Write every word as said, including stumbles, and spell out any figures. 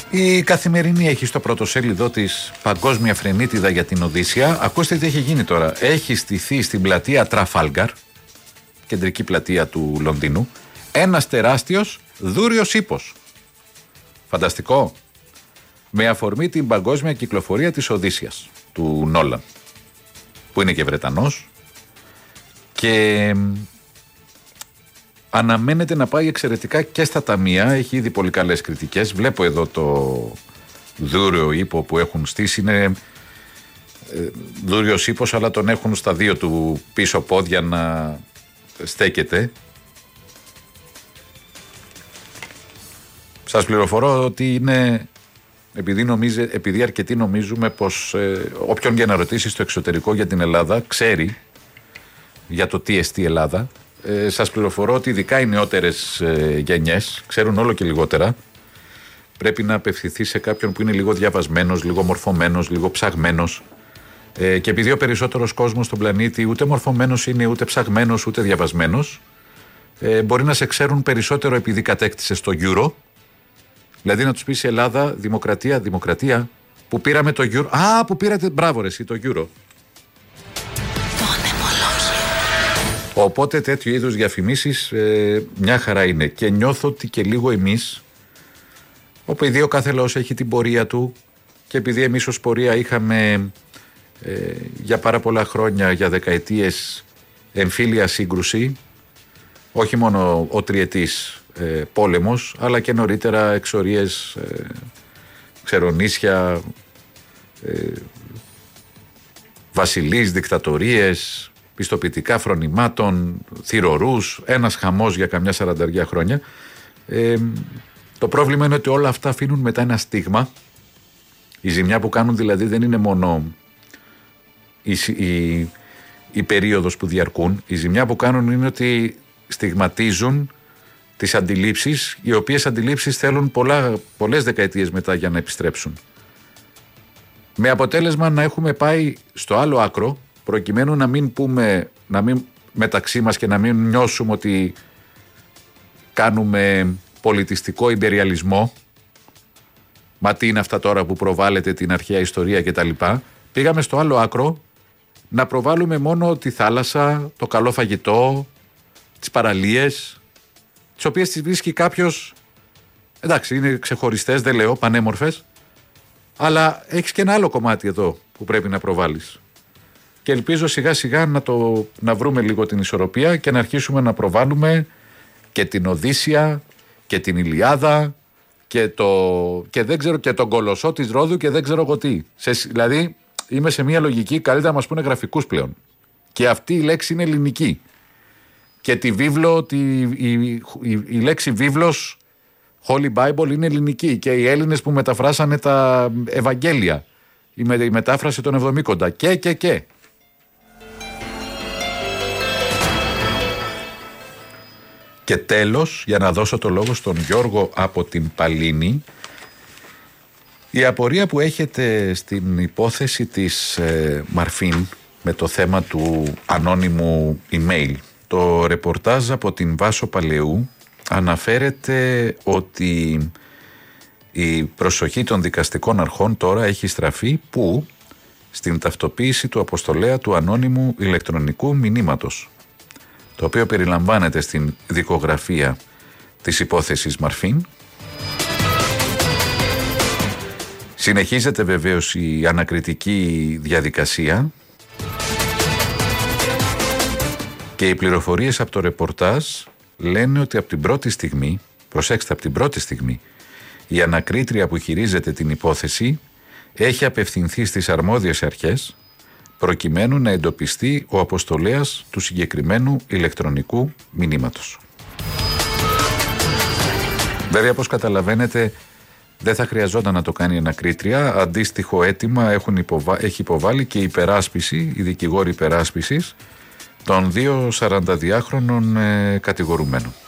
Η Καθημερινή έχει στο πρωτοσέλιδό της παγκόσμια φρενίτιδα για την Οδύσσια. Ακούστε τι έχει γίνει τώρα. Έχει στηθεί στην πλατεία Τραφάλγκαρ, κεντρική πλατεία του Λονδίνου, ένας τεράστιος δούριος ύπος. Φανταστικό. Με αφορμή την παγκόσμια κυκλοφορία της Οδύσσιας του Νόλαν, που είναι και Βρετανός, και αναμένεται να πάει εξαιρετικά και στα ταμεία. Έχει ήδη πολύ καλές κριτικές. Βλέπω εδώ το δούριο ύπο που έχουν στήσει. Είναι ε, δούριος ύπος, αλλά τον έχουν στα δύο του πίσω πόδια να στέκεται. Σας πληροφορώ ότι είναι, επειδή, νομίζε, επειδή αρκετοί νομίζουμε πως ε, όποιον για να ρωτήσει στο εξωτερικό για την Ελλάδα ξέρει για το τι εστί Ελλάδα, ε, σας πληροφορώ ότι ειδικά οι νεότερες ε, γενιές ξέρουν όλο και λιγότερα. Πρέπει να απευθυνθεί σε κάποιον που είναι λίγο διαβασμένος, λίγο μορφωμένος, λίγο ψαγμένος, ε, και επειδή ο περισσότερος κόσμος στον πλανήτη ούτε μορφωμένος είναι, ούτε ψαγμένος, ούτε διαβασμένος, ε, μπορεί να σε ξέρουν περισσότερο επειδή κατέκτησες το Euro. Δηλαδή να τους πεις Ελλάδα, δημοκρατία, δημοκρατία, που πήραμε το Euro. Α, που πήρατε, μπράβο ρε εσύ, το Euro. Οπότε τέτοιου είδους διαφημίσεις ε, μια χαρά είναι. Και νιώθω ότι και λίγο εμείς, επειδή ο κάθε λαός έχει την πορεία του, και επειδή εμείς ως πορεία είχαμε ε, για πάρα πολλά χρόνια, για δεκαετίες, εμφύλια σύγκρουση, όχι μόνο ο τριετής ε, πόλεμος, αλλά και νωρίτερα εξορίες, ε, ξερονήσια, ε, βασιλείς, δικτατορίες, πιστοποιητικά φρονημάτων, θυρωρούς, ένας χαμός για καμιά σαρανταριά χρόνια. Ε, το πρόβλημα είναι ότι όλα αυτά αφήνουν μετά ένα στίγμα. Η ζημιά που κάνουν δηλαδή δεν είναι μόνο η, η, η περίοδος που διαρκούν. Η ζημιά που κάνουν είναι ότι στιγματίζουν τις αντιλήψεις, οι οποίες αντιλήψεις θέλουν πολλά, πολλές δεκαετίες μετά για να επιστρέψουν. Με αποτέλεσμα να έχουμε πάει στο άλλο άκρο, προκειμένου να μην πούμε, να μην μεταξύ μας και να μην νιώσουμε ότι κάνουμε πολιτιστικό ιμπεριαλισμό. Μα τι είναι αυτά τώρα που προβάλλεται την αρχαία ιστορία κτλ. Πήγαμε στο άλλο άκρο να προβάλλουμε μόνο τη θάλασσα, το καλό φαγητό, τις παραλίες, τις οποίες τις βρίσκει κάποιος, εντάξει είναι ξεχωριστές, δεν λέω, πανέμορφες, αλλά έχεις και ένα άλλο κομμάτι εδώ που πρέπει να προβάλλεις. Και ελπίζω σιγά σιγά να, το, να βρούμε λίγο την ισορροπία και να αρχίσουμε να προβάλλουμε και την Οδύσσια και την Ηλιάδα και, το, και δεν ξέρω και τον Κολοσσό της Ρόδου και δεν ξέρω εγώ τι. Σε, δηλαδή είμαι σε μια λογική, καλύτερα να μας πούνε γραφικούς πλέον. Και αυτή η λέξη είναι ελληνική. Και τη βίβλο, τη, η, η, η, η λέξη βίβλος, Holy Bible, είναι ελληνική. Και οι Έλληνες που μεταφράσανε τα Ευαγγέλια, η, με, η μετάφραση των Εβδομήκοντα και και και. Και τέλος, για να δώσω το λόγο στον Γιώργο από την Παλίνη, η απορία που έχετε στην υπόθεση της ε, Μαρφίν με το θέμα του ανώνυμου email. Το ρεπορτάζ από την Βάσο Παλαιού αναφέρεται ότι η προσοχή των δικαστικών αρχών τώρα έχει στραφεί που στην ταυτοποίηση του αποστολέα του ανώνυμου ηλεκτρονικού μηνύματος, το οποίο περιλαμβάνεται στην δικογραφία της υπόθεσης Μαρφίν. Συνεχίζεται βεβαίως η ανακριτική διαδικασία και οι πληροφορίες από το ρεπορτάζ λένε ότι από την πρώτη στιγμή, προσέξτε, από την πρώτη στιγμή, η ανακρίτρια που χειρίζεται την υπόθεση έχει απευθυνθεί στις αρμόδιες αρχές προκειμένου να εντοπιστεί ο αποστολέας του συγκεκριμένου ηλεκτρονικού μηνύματος. Βέβαια, όπως καταλαβαίνετε, δεν θα χρειαζόταν να το κάνει η ανακρίτρια. Αντίστοιχο αίτημα έχουν υποβα... έχει υποβάλει και η υπεράσπιση, η δικηγόρη υπεράσπισης των δύο σαρανταδυάχρονων ε, κατηγορουμένων.